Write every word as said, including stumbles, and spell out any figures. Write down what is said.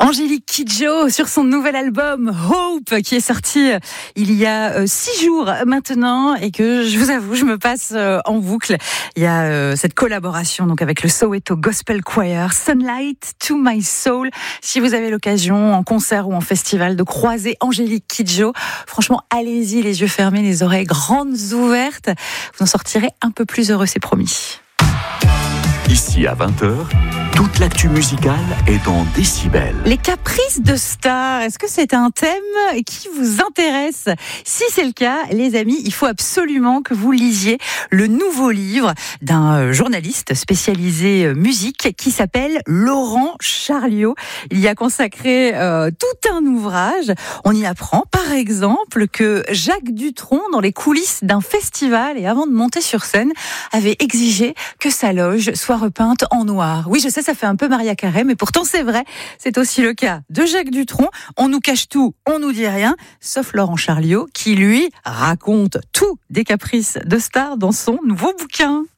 Angélique Kidjo sur son nouvel album Hope qui est sorti il y a euh, six jours maintenant et que je vous avoue je me passe euh, en boucle. Il y a euh, cette collaboration donc avec le Soweto Gospel Choir, Sunlight to My Soul. Si vous avez l'occasion en concert ou en festival de croiser Angélique Kidjo, franchement allez-y les yeux fermés, les oreilles grandes ouvertes. Vous en sortirez un peu plus heureux, c'est promis. Ici à vingt heures, toute l'actu musicale est dans Décibel. Les caprices de stars, est-ce que c'est un thème qui vous intéresse ? Si c'est le cas, les amis, il faut absolument que vous lisiez le nouveau livre d'un journaliste spécialisé musique qui s'appelle Laurent Charliot. Il y a consacré euh, tout un ouvrage. On y apprend par exemple que Jacques Dutronc, dans les coulisses d'un festival et avant de monter sur scène, avait exigé que sa loge soit repeinte en noir. Oui, je sais, ça fait un peu Maria Carré, mais pourtant c'est vrai. C'est aussi le cas de Jacques Dutronc. On nous cache tout, on nous dit rien, sauf Laurent Charliot qui, lui, raconte tout des caprices de stars dans son nouveau bouquin.